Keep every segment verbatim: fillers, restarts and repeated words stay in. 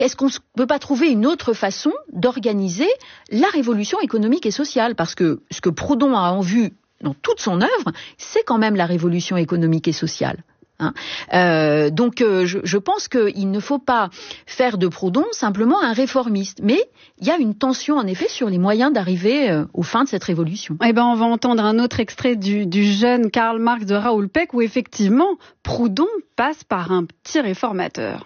est-ce qu'on ne peut pas trouver une autre façon d'organiser la révolution économique et sociale? Parce que ce que Proudhon a en vue dans toute son œuvre, c'est quand même la révolution économique et sociale. Hein. Euh, donc euh, je, je pense qu'il ne faut pas faire de Proudhon simplement un réformiste, mais il y a une tension en effet sur les moyens d'arriver euh, aux fins de cette révolution. Eh ben on va entendre un autre extrait du, du jeune Karl Marx de Raoul Peck où effectivement Proudhon passe par un petit réformateur.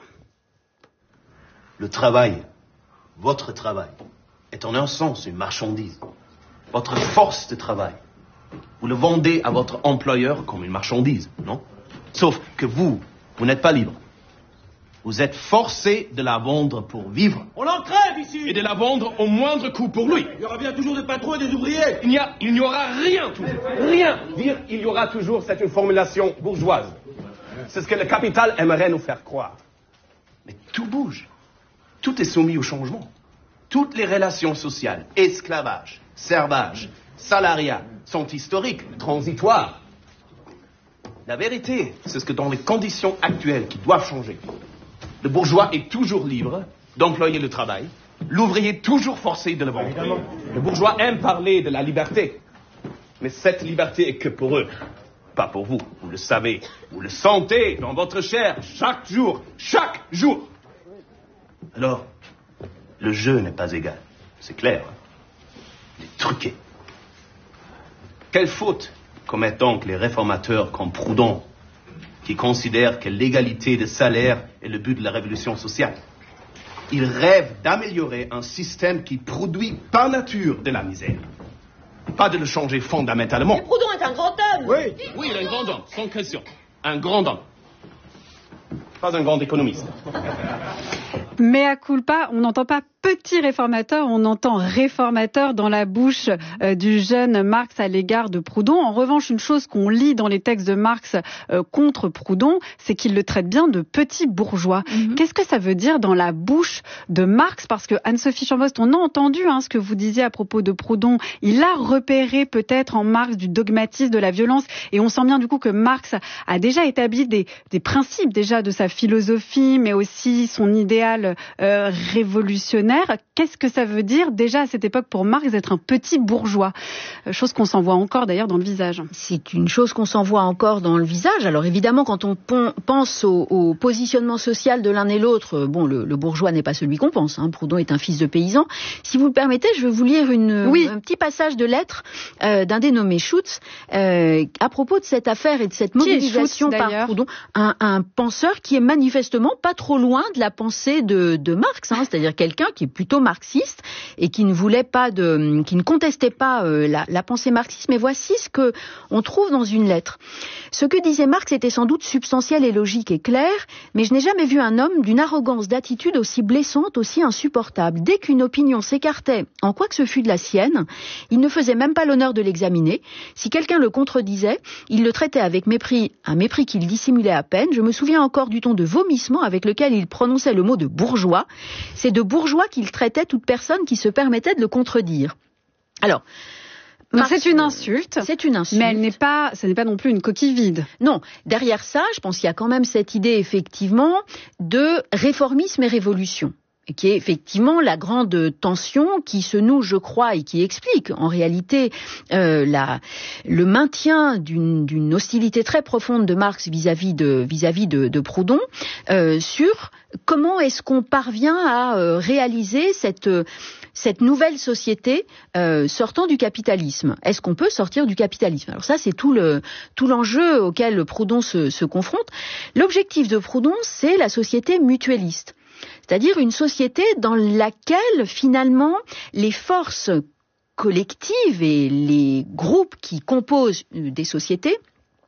Le travail, votre travail, est en un sens une marchandise. Votre force de travail, vous le vendez à votre employeur comme une marchandise, non? Sauf que vous, vous n'êtes pas libre. Vous êtes forcé de la vendre pour vivre. On en crève ici. Et de la vendre au moindre coût pour lui. Il y aura bien toujours des patrons et des ouvriers. Il n'y a, il n'y aura rien toujours. Rien. Dire il y aura toujours, c'est une formulation bourgeoise. C'est ce que le capital aimerait nous faire croire. Mais tout bouge. Tout est soumis au changement. Toutes les relations sociales, esclavage, servage, salariat, sont historiques, transitoires. La vérité, c'est ce que dans les conditions actuelles qui doivent changer, le bourgeois est toujours libre d'employer le travail, l'ouvrier toujours forcé de le vendre. Le bourgeois aime parler de la liberté, mais cette liberté est que pour eux, pas pour vous. Vous le savez, vous le sentez dans votre chair chaque jour, chaque jour. Alors, le jeu n'est pas égal, c'est clair. Il est truqué. Quelle faute commettent donc les réformateurs comme Proudhon, qui considèrent que l'égalité de salaire est le but de la révolution sociale? Ils rêvent d'améliorer un système qui produit par nature de la misère, pas de le changer fondamentalement. Mais Proudhon est un grand homme. Oui, oui, il est un grand homme, sans question. Un grand homme. Pas un grand économiste. Mea culpa, on n'entend pas petit réformateur, on entend réformateur dans la bouche euh, du jeune Marx à l'égard de Proudhon. En revanche, une chose qu'on lit dans les textes de Marx euh, contre Proudhon, c'est qu'il le traite bien de petit bourgeois. Mm-hmm. Qu'est-ce que ça veut dire dans la bouche de Marx? Parce que Anne-Sophie Chambost, on a entendu hein, ce que vous disiez à propos de Proudhon. Il a repéré peut-être en Marx du dogmatisme, de la violence, et on sent bien du coup que Marx a déjà établi des, des principes déjà de sa philosophie, mais aussi son idéal euh, révolutionnaire. Qu'est-ce que ça veut dire déjà à cette époque pour Marx d'être un petit bourgeois? Chose qu'on s'en voit encore d'ailleurs dans le visage. C'est une chose qu'on s'en voit encore dans le visage. Alors évidemment, quand on pon- pense au, au positionnement social de l'un et l'autre, bon, le, le bourgeois n'est pas celui qu'on pense. Hein. Proudhon est un fils de paysan. Si vous le permettez, je vais vous lire une, oui. un petit passage de lettre euh, d'un dénommé Schutz euh, à propos de cette affaire et de cette mobilisation Schutz, par Proudhon. Un, un penseur qui est manifestement pas trop loin de la pensée de, de Marx, hein, c'est-à-dire quelqu'un qui est plutôt marxiste et qui ne voulait pas de, qui ne contestait pas euh, la, la pensée marxiste. Mais voici ce que on trouve dans une lettre. Ce que disait Marx était sans doute substantiel et logique et clair, mais je n'ai jamais vu un homme d'une arrogance d'attitude aussi blessante, aussi insupportable. Dès qu'une opinion s'écartait, en quoi que ce fût de la sienne, il ne faisait même pas l'honneur de l'examiner. Si quelqu'un le contredisait, il le traitait avec mépris, un mépris qu'il dissimulait à peine. Je me souviens encore du ton de vomissement avec lequel il prononçait le mot de bourgeois. C'est de bourgeois qu'il traitait toute personne qui se permettait de le contredire. Alors, Marx, c'est une insulte. C'est une insulte. Mais elle n'est pas, ce n'est pas non plus une coquille vide. Non. Derrière ça, je pense qu'il y a quand même cette idée, effectivement, de réformisme et révolution. Et qui est effectivement la grande tension qui se noue, je crois, et qui explique en réalité euh, la, le maintien d'une, d'une hostilité très profonde de Marx vis-à-vis de, vis-à-vis de, de Proudhon euh, sur comment est-ce qu'on parvient à euh, réaliser cette, cette nouvelle société euh, sortant du capitalisme. Est-ce qu'on peut sortir du capitalisme? Alors ça, c'est tout, le, tout l'enjeu auquel Proudhon se, se confronte. L'objectif de Proudhon, c'est la société mutualiste. C'est-à-dire une société dans laquelle, finalement, les forces collectives et les groupes qui composent des sociétés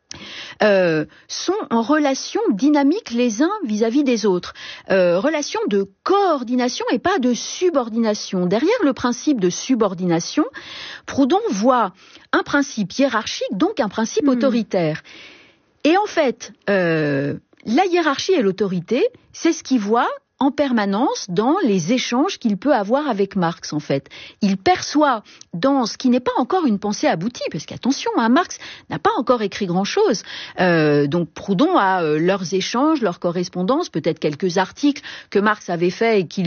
euh, sont en relation dynamique les uns vis-à-vis des autres. Euh, relation de coordination et pas de subordination. Derrière le principe de subordination, Proudhon voit un principe hiérarchique, donc un principe mmh. autoritaire. Et en fait, euh, la hiérarchie et l'autorité, c'est ce qu'il voit en permanence dans les échanges qu'il peut avoir avec Marx, en fait. Il perçoit dans ce qui n'est pas encore une pensée aboutie, parce qu'attention, hein, Marx n'a pas encore écrit grand-chose. Euh, donc Proudhon a euh, leurs échanges, leurs correspondances, peut-être quelques articles que Marx avait faits et qu'il